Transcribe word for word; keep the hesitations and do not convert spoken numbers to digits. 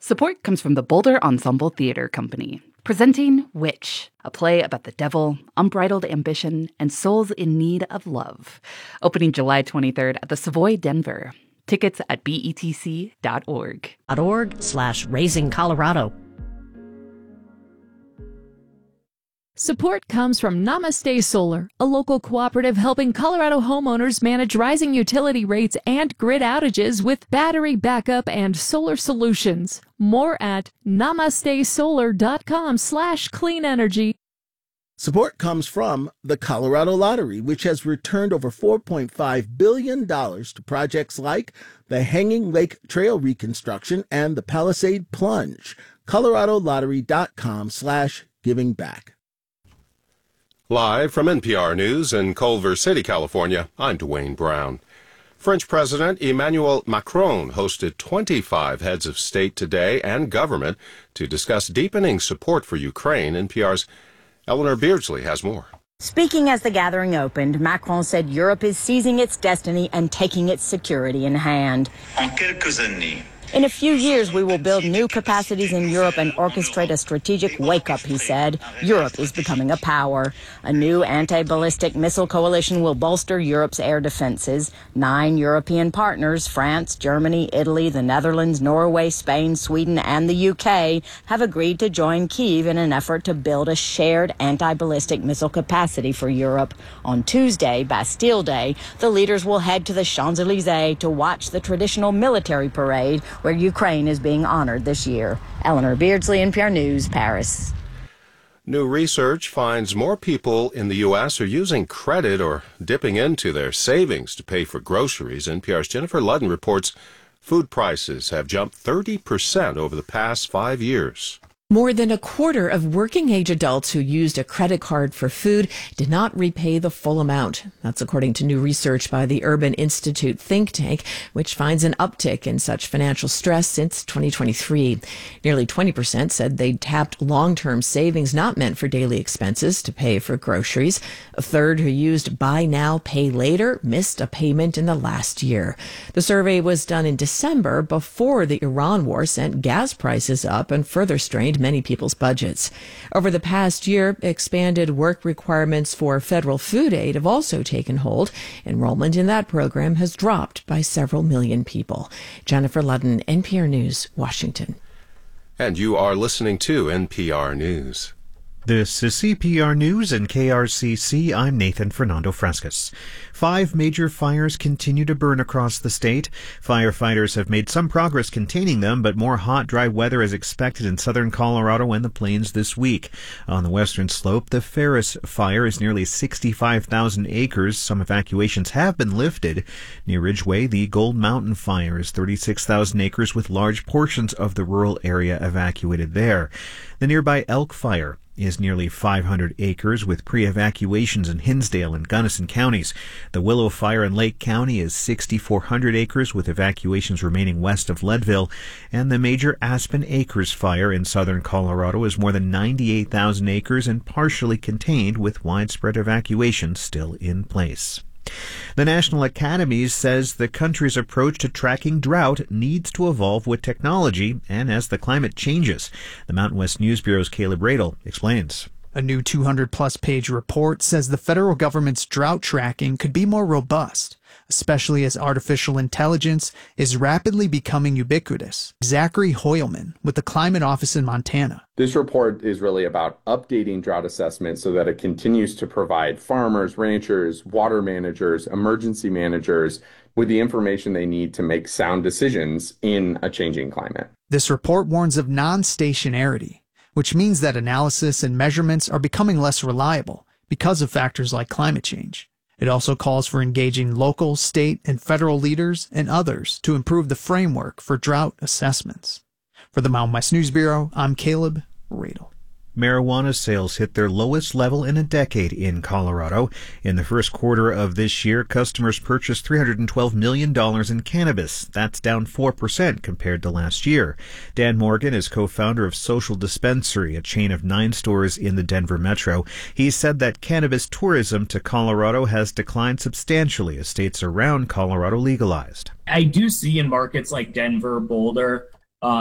Support comes from the Boulder Ensemble Theater Company, presenting Witch, a play about the devil, unbridled ambition, and souls in need of love. Opening July twenty-third at the Savoy Denver. Tickets at B E T C dot org. .org slash Raising Colorado. Support comes from Namaste Solar, a local cooperative helping Colorado homeowners manage rising utility rates and grid outages with battery backup and solar solutions. More at namastesolar.com slash clean energy. Support comes from the Colorado Lottery, which has returned over four point five billion dollars to projects like the Hanging Lake Trail reconstruction and the Palisade Plunge. coloradolottery.com slash giving back. Live from N P R News in Culver City, California, I'm Dwayne Brown. French President Emmanuel Macron hosted twenty-five heads of state today and government to discuss deepening support for Ukraine. N P R's Eleanor Beardsley has more. Speaking as the gathering opened, Macron said Europe is seizing its destiny and taking its security in hand. En quelques années, In a few years, we will build new capacities in Europe and orchestrate a strategic wake-up, he said. Europe is becoming a power. A new anti-ballistic missile coalition will bolster Europe's air defenses. Nine European partners, France, Germany, Italy, the Netherlands, Norway, Spain, Sweden, and the U K, have agreed to join Kyiv in an effort to build a shared anti-ballistic missile capacity for Europe. On Tuesday, Bastille Day, the leaders will head to the Champs-Élysées to watch the traditional military parade where Ukraine is being honored this year. Eleanor Beardsley, N P R News, Paris. New research finds more people in the U S are using credit or dipping into their savings to pay for groceries. N P R's Jennifer Ludden reports food prices have jumped thirty percent over the past five years. More than a quarter of working-age adults who used a credit card for food did not repay the full amount. That's according to new research by the Urban Institute think tank, which finds an uptick in such financial stress since twenty twenty-three. Nearly twenty percent said they'd tapped long-term savings not meant for daily expenses to pay for groceries. A third who used buy now, pay later missed a payment in the last year. The survey was done in December before the Iran war sent gas prices up and further strained many people's budgets. Over the past year, expanded work requirements for federal food aid have also taken hold. Enrollment in that program has dropped by several million people. Jennifer Ludden, N P R News, Washington. And you are listening to N P R News. This is C P R News and K R C C. I'm Nathan Fernando Frescas. Five major fires continue to burn across the state. Firefighters have made some progress containing them, but more hot, dry weather is expected in southern Colorado and the plains this week. On the western slope, the Ferris fire is nearly sixty-five thousand acres. Some evacuations have been lifted. Near Ridgeway, the Gold Mountain fire is thirty-six thousand acres, with large portions of the rural area evacuated there. The nearby Elk fire is nearly five hundred acres, with pre-evacuations in Hinsdale and Gunnison counties. The Willow Fire in Lake County is sixty-four hundred acres, with evacuations remaining west of Leadville. And the major Aspen Acres Fire in southern Colorado is more than ninety-eight thousand acres and partially contained, with widespread evacuations still in place. The National Academies says the country's approach to tracking drought needs to evolve with technology and as the climate changes. The Mountain West News Bureau's Caleb Radel explains. A new two hundred plus page report says the federal government's drought tracking could be more robust, especially as artificial intelligence is rapidly becoming ubiquitous. Zachary Hoyleman with the Climate Office in Montana. This report is really about updating drought assessment so that it continues to provide farmers, ranchers, water managers, emergency managers with the information they need to make sound decisions in a changing climate. This report warns of non-stationarity, which means that analysis and measurements are becoming less reliable because of factors like climate change. It also calls for engaging local, state, and federal leaders and others to improve the framework for drought assessments. For the Mountain West News Bureau, I'm Caleb Radel. Marijuana sales hit their lowest level in a decade in Colorado. In the first quarter of this year, customers purchased three hundred twelve million dollars in cannabis. That's down four percent compared to last year. Dan Morgan is co-founder of Social Dispensary, a chain of nine stores in the Denver metro. He said that cannabis tourism to Colorado has declined substantially as states around Colorado legalized. I do see in markets like Denver, Boulder,